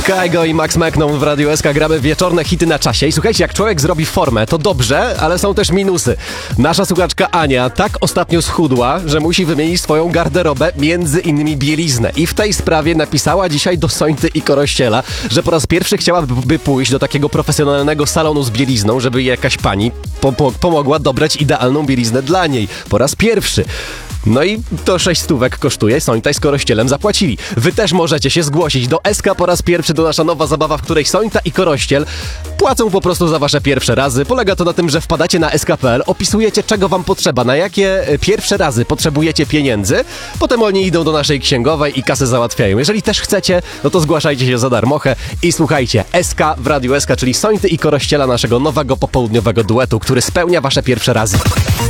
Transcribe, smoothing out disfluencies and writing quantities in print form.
Kaigo i Max Mechną w Radiu SK gramy wieczorne hity na czasie. I słuchajcie, jak człowiek zrobi formę, to dobrze, ale są też minusy. Nasza słuchaczka Ania tak ostatnio schudła, że musi wymienić swoją garderobę, między innymi bieliznę. I w tej sprawie napisała dzisiaj do Sońty i Korościela, że po raz pierwszy chciałaby pójść do takiego profesjonalnego salonu z bielizną, żeby jej jakaś pani pomogła dobrać idealną bieliznę dla niej. Po raz pierwszy. No i to 6 stówek kosztuje, Sońta i z Korościelem zapłacili. Wy też możecie się zgłosić do SK po raz pierwszy, to nasza nowa zabawa, w której Sońta i Korościel płacą po prostu za wasze pierwsze razy. Polega to na tym, że wpadacie na sk.pl, opisujecie, czego wam potrzeba, na jakie pierwsze razy potrzebujecie pieniędzy, potem oni idą do naszej księgowej i kasę załatwiają. Jeżeli też chcecie, no to zgłaszajcie się za darmochę i słuchajcie, SK w Radiu SK, czyli Sońty i Korościela, naszego nowego popołudniowego duetu, który spełnia wasze pierwsze razy.